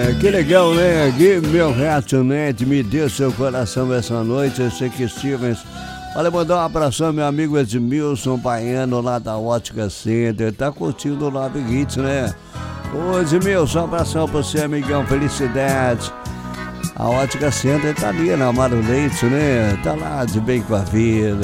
Que legal, né? Give me your heart tonight, me dê seu coração essa noite. Eu sei que Stevens. Olha, mandar um abração ao meu amigo Edmilson Baiano lá da Ótica Center. Tá curtindo o Love Hits, né? Ô Edmilson, um abração pra você, amigão. Felicidade. A Ótica Center tá ali na Amaro Leite, né? Tá lá de bem com a vida.